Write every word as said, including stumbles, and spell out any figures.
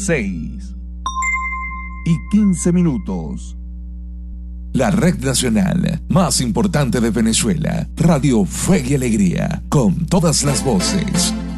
seis y quince minutos. La red nacional más importante de Venezuela, Radio Fe y Alegría, con todas las voces.